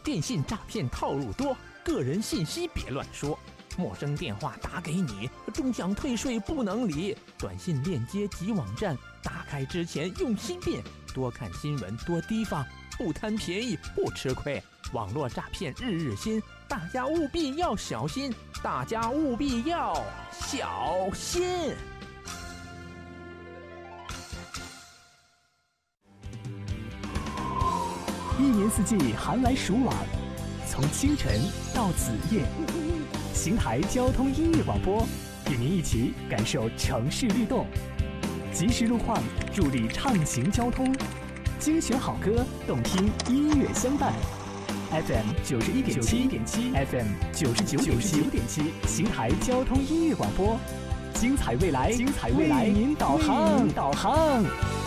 电信诈骗套路多，个人信息别乱说。陌生电话打给你，终将退税不能理。短信链接及网站打开之前用心辨，多看新闻多提防，不贪便宜不吃亏。网络诈骗日日新，大家务必要小心，大家务必要小心。 一年四季寒来暑往，从清晨到子夜，邢台交通音乐广播与您一起感受城市律动，及时路况助力畅行交通，精选好歌，动听音乐相伴。FM 91.7 FM 99.7，邢台交通音乐广播，精彩未来，为您导航。